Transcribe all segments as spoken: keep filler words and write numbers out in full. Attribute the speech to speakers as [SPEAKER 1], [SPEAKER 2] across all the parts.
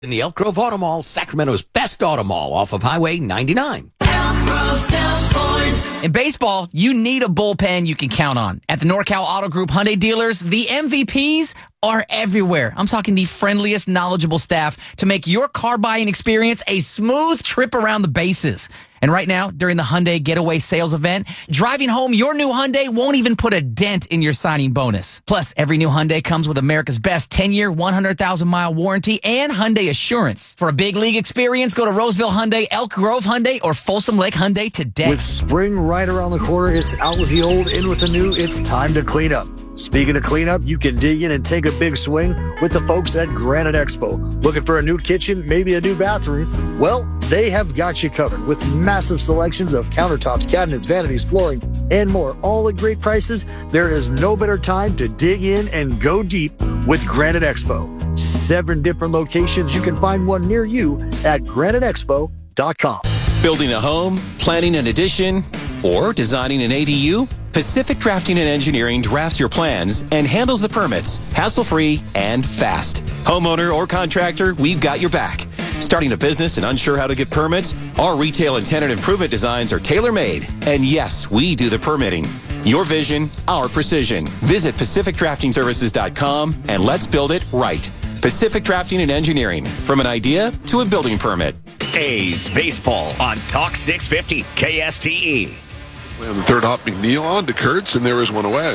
[SPEAKER 1] In the Elk Grove Auto Mall, Sacramento's best auto mall off of Highway ninety-nine.
[SPEAKER 2] Elk Grove sells points.
[SPEAKER 3] In baseball, you need a bullpen you can count on. At the NorCal Auto Group Hyundai dealers, the M V Ps are everywhere. I'm talking the friendliest, knowledgeable staff to make your car buying experience a smooth trip around the bases. And right now, during the Hyundai Getaway Sales Event, driving home your new Hyundai won't even put a dent in your signing bonus. Plus, every new Hyundai comes with America's best ten-year, one hundred thousand mile warranty and Hyundai Assurance. For a big league experience, go to Roseville Hyundai, Elk Grove Hyundai, or Folsom Lake Hyundai today.
[SPEAKER 4] With spring right around the corner, it's out with the old, in with the new. It's time to clean up. Speaking of cleanup, you can dig in and take a big swing with the folks at Granite Expo. Looking for a new kitchen, maybe a new bathroom? Well, they have got you covered with massive selections of countertops, cabinets, vanities, flooring, and more, all at great prices. There is no better time to dig in and go deep with Granite Expo. Seven different locations. You can find one near you at granite expo dot com.
[SPEAKER 5] Building a home, planning an addition, or designing an A D U? Pacific Drafting and Engineering drafts your plans and handles the permits, hassle-free and fast. Homeowner or contractor, we've got your back. Starting a business and unsure how to get permits? Our retail and tenant improvement designs are tailor-made. And yes, we do the permitting. Your vision, our precision. Visit pacific drafting services dot com and let's build it right. Pacific Drafting and Engineering, from an idea to a building permit.
[SPEAKER 6] A's baseball on Talk six fifty K S T E.
[SPEAKER 7] And the third hop, McNeil on to Kurtz, and there is one away.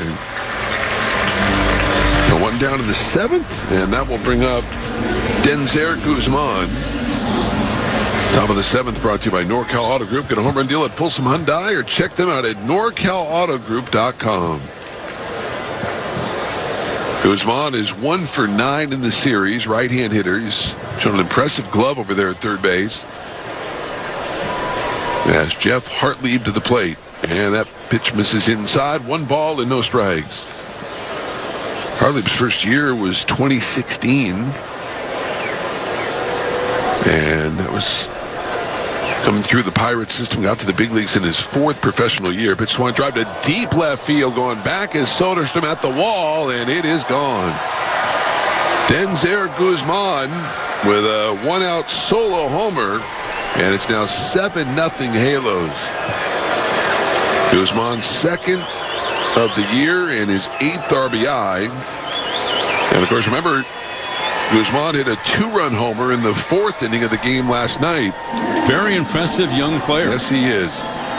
[SPEAKER 7] So one down in the seventh, and that will bring up Denzer Guzman. Top of the seventh, brought to you by NorCal Auto Group. Get a home run deal at Folsom Hyundai, or check them out at norcal auto group dot com. Guzman is one for nine in the series, right-hand hitter. He's shown an impressive glove over there at third base. As Jeff Hartlieb to the plate. And that pitch misses inside. One ball and no strikes. Hartlieb's first year was twenty sixteen. And that was coming through the Pirates system. Got to the big leagues in his fourth professional year. Pitch one drive to deep left field. Going back is Soderstrom at the wall. And it is gone. Denzer Guzman with a one-out solo homer. And it's now seven nothing Halos. Guzman's second of the year and his eighth R B I. And, of course, remember, Guzman hit a two-run homer in the fourth inning of the game last night.
[SPEAKER 8] Very impressive young player.
[SPEAKER 7] Yes, he is.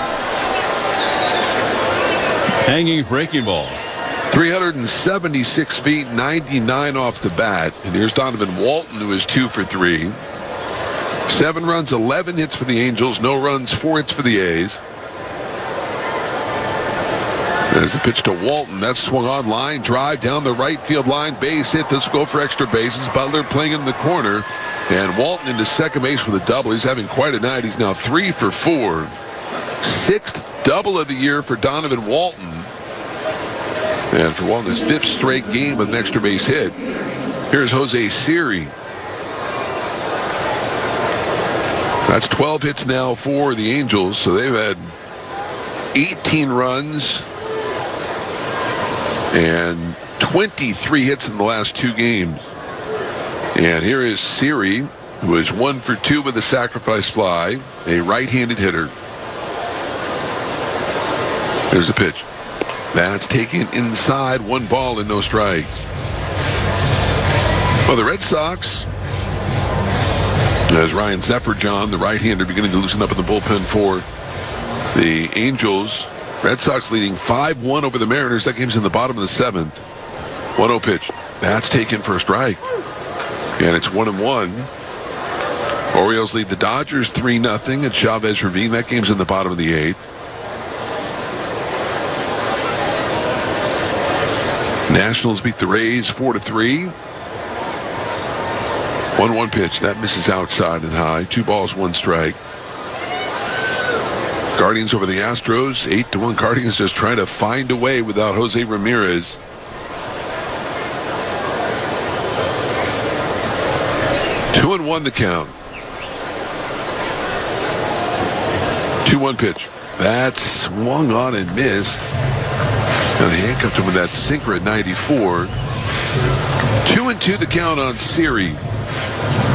[SPEAKER 8] Hanging breaking ball.
[SPEAKER 7] three hundred seventy-six feet, ninety-nine off the bat. And here's Donovan Walton, who is two for three. Seven runs, eleven hits for the Angels. No runs, four hits for the A's. There's the pitch to Walton. That's swung on line. Drive down the right field line. Base hit. Let's go for extra bases. Butler playing in the corner. And Walton into second base with a double. He's having quite a night. He's now three for four. Sixth double of the year for Donovan Walton. And for Walton, his fifth straight game with an extra base hit. Here's Jose Siri. That's twelve hits now for the Angels. So they've had eighteen runs and twenty-three hits in the last two games. And here is Siri, who is one for two with a sacrifice fly, a right-handed hitter. Here's the pitch. That's taken inside, one ball and no strikes. Well, the Red Sox, as Ryan Zephyr-John, the right-hander, beginning to loosen up in the bullpen for the Angels. Red Sox leading five one over the Mariners. That game's in the bottom of the seventh. one oh pitch. That's taken for a strike. And it's one and one. Orioles lead the Dodgers three nothing at Chavez Ravine. That game's in the bottom of the eighth. Nationals beat the Rays four to three. one one pitch. That misses outside and high. Two balls, one strike. Guardians over the Astros, eight to one. Guardians just trying to find a way without Jose Ramirez. Two and one the count. two one pitch. That swung on and missed. And they handcuffed him with that sinker at ninety-four. Two and two the count on Siri.